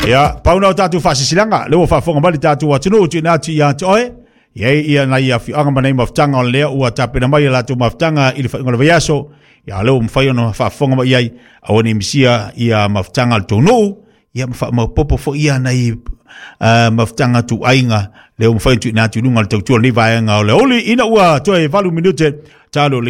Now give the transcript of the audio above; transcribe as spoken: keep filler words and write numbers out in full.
Ya, pauna tatu fasisilanga, leo fafonga bali tatu wa tunu tu na tu ya toe. Ye ia na ia fi anga manai maftanga on leo ua tape na mai la tu maftanga ili fa ngolo yaso. Ya leo mfayo no fafonga mai ai awoni misia ia maftanga tunu. Ia mfa mapopo fo ia na i uh, maftanga tu ainga leo mfayo tu na tu lunga tu tu ni vai nga ole oli ina ua toe valu minute talo